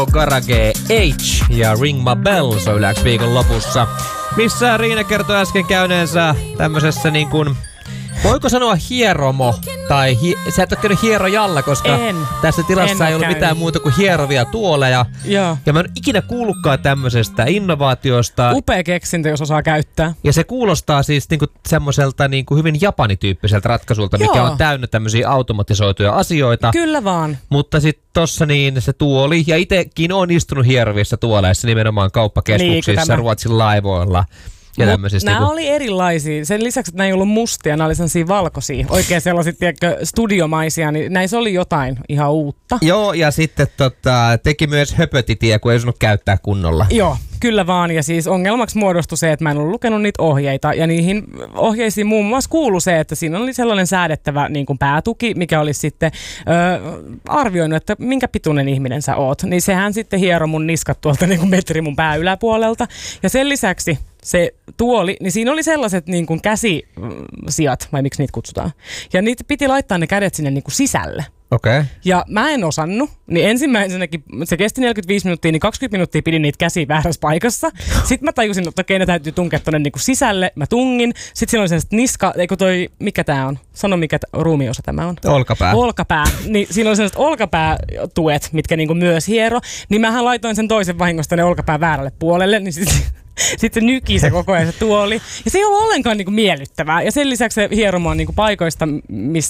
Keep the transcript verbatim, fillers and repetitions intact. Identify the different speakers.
Speaker 1: Garage H ja Ring My Bell soiläks viikon lopussa, missä Riina kertoi äsken käyneensä tämmöisessä niin kuin, voiko sanoa hieromo, tai hi- sä et ole käynyt hierojalla, koska
Speaker 2: en.
Speaker 1: tässä tilassa
Speaker 2: en
Speaker 1: ei ollut
Speaker 2: käynyt.
Speaker 1: mitään muuta kuin hierovia tuoleja.
Speaker 2: Joo.
Speaker 1: Ja mä en ikinä kuullutkaan tämmöisestä innovaatiosta.
Speaker 2: Upea keksintö, jos osaa käyttää.
Speaker 1: Ja se kuulostaa siis niinku semmoiselta niinku hyvin japanityyppiseltä ratkaisulta, mikä
Speaker 2: Joo.
Speaker 1: on täynnä tämmöisiä automatisoituja asioita.
Speaker 2: Kyllä vaan.
Speaker 1: Mutta sitten tossa niin se tuoli, ja itekin on istunut hierovissa tuoleissa nimenomaan kauppakeskuksissa, Ruotsin laivoilla. Ja
Speaker 2: Mut nämä
Speaker 1: niinku
Speaker 2: oli erilaisia. Sen lisäksi, että nämä ei ollut mustia, nämä oli sellaisia valkoisia. Oikein sellaisia, tiedätkö, studiomaisia, niin näissä oli jotain ihan uutta.
Speaker 1: Joo, ja sitten tota, teki myös höpötitie, kun ei osannut käyttää kunnolla.
Speaker 2: Joo, kyllä vaan. Ja siis ongelmaksi muodostui se, että mä en ollut lukenut niitä ohjeita. Ja niihin ohjeisiin muun muassa kuului se, että siinä oli sellainen säädettävä niin kuin päätuki, mikä olisi sitten ö, arvioinut, että minkä pituinen ihminen sä oot. Niin sehän sitten hiero mun niskat tuolta niin kuin metri mun pää yläpuolelta. Ja sen lisäksi se tuoli, niin siinä oli sellaiset niin kuin käsisijat, vai miksi niitä kutsutaan. Ja niitä piti laittaa ne kädet sinne niin kuin sisälle.
Speaker 1: Okei. Okay.
Speaker 2: Ja mä en osannut, niin ensimmäisenäkin, se kesti neljäkymmentäviisi minuuttia, niin kaksikymmentä minuuttia pidin niitä käsiä väärässä paikassa. Sitten mä tajusin, että okei, ne täytyy tunkea tonne niinku sisälle, mä tungin. Sitten siinä oli sellaiset niska, eikö toi, mikä tää on? Sano, mikä t- ruumiosa tämä on.
Speaker 1: Olkapää.
Speaker 2: Olkapää. Niin siinä oli sellaiset olkapäätuet, mitkä niinku myös hiero. Niin mähän laitoin sen toisen vahingosta ne olkapää väärälle puolelle, niin sitten sitten se nyki se koko ajan se tuoli. Ja se ei ollut ollenkaan niinku miellyttävää. Ja sen lisäksi se hieromo on niinku paikoista, missä